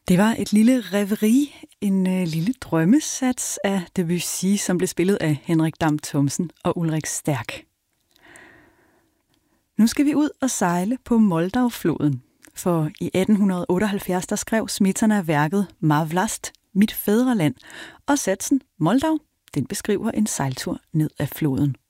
Det var et lille rêveri, en lille drømmesats af Debussy, som blev spillet af Henrik Dam Thomsen og Ulrik Stærk. Nu skal vi ud og sejle på Moldau-floden, for i 1878 der skrev Smetana værket Má vlast, mit fædreland, og satsen Moldau, den beskriver en sejltur ned ad floden.